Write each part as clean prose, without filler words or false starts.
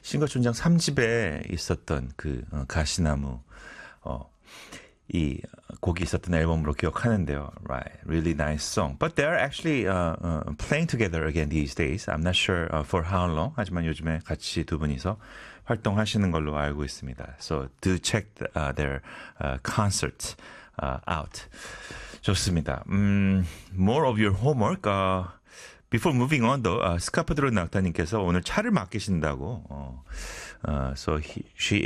싱거촌장 3집에 있었던 그 가시나무 이 곡이 있었던 앨범으로 기억하는데요. Right, really nice song. But they're actually playing together again these days. I'm not sure for how long. 하지만 요즘에 같이 두 분이서 활동하시는 걸로 알고 있습니다. So do check their concert out. 좋습니다. More of your homework. Before moving on, though, 스카프드로 낙타님께서 오늘 차를 맡기신다고. So she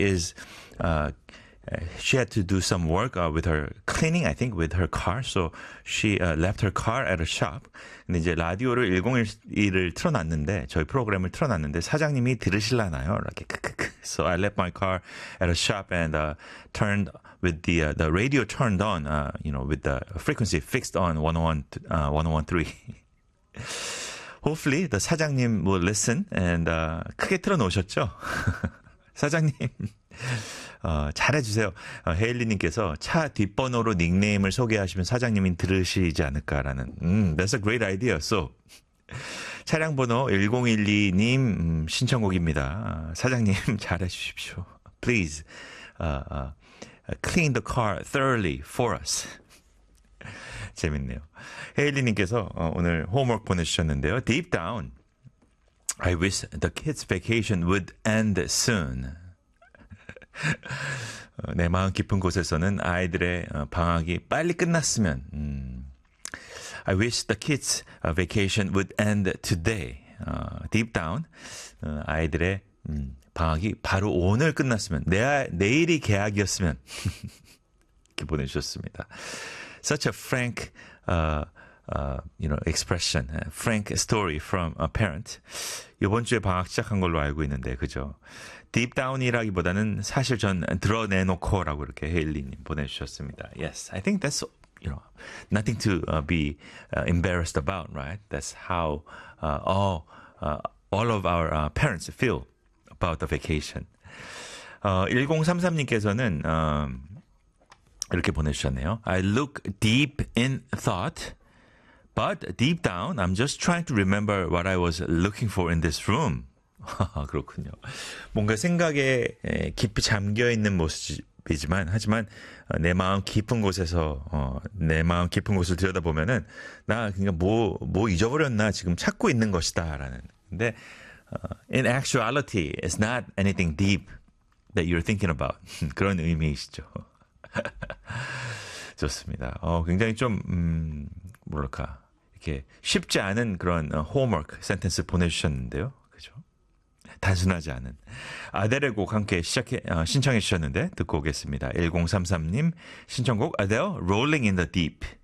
had to do some work with her cleaning, I think, with her car. So she left her car at a shop. 근데 이제 라디오를 101을 틀어놨는데, 저희 프로그램을 틀어놨는데, 사장님이 들으실라나요? 이렇게 크크크. So I left my car at a shop and turned with the radio turned on, with the frequency fixed on 101.3. Hopefully the 사장님 will listen and 크게 틀어놓으셨죠? 사장님 잘해주세요. 헤일리님께서 차 뒷번호로 닉네임을 소개하시면 사장님이 들으시지 않을까라는 That's a great idea. So 차량 번호 1012님 신청곡입니다. 사장님 잘해주십시오. Please clean the car thoroughly for us. 재밌네요. 헤일리님께서 오늘 홈워크 보내주셨는데요. Deep down, I wish the kids' vacation would end soon. 내 마음 깊은 곳에서는 아이들의 방학이 빨리 끝났으면 I wish the kids' vacation would end today. Deep down, 아이들의 방학이 바로 오늘 끝났으면 내일이 개학이었으면 이렇게 보내주셨습니다. Such a frank, expression, frank story from a parent. 이번 주에 방학 시작한 걸로 알고 있는데, 그죠? Deep down이라기보다는 사실 전 드러내놓고라고 이렇게 헤일리님 보내주셨습니다. Yes, I think that's, nothing to be embarrassed about, right? That's how all of our parents feel about the vacation. 1033님께서는 이렇게 보내주셨네요. I look deep in thought, but deep down, I'm just trying to remember what I was looking for in this room. 그렇군요. 뭔가 생각에 깊이 잠겨있는 모습이지만, 하지만 내 마음 깊은 곳에서, 내 마음 깊은 곳을 들여다보면은, 나 그러니까 뭐 잊어버렸나 지금 찾고 있는 것이다. 라는. 근데, in actuality, it's not anything deep that you're thinking about. 그런 의미이시죠. 좋습니다. 굉장히 좀, 뭐랄까. 이렇게 쉽지 않은 그런 홈워크 센텐스 보내주셨는데요. 그죠? 단순하지 않은. 아델의 곡 함께 신청해 주셨는데 듣고 오겠습니다. 1033님 신청곡 아델 Rolling in the Deep.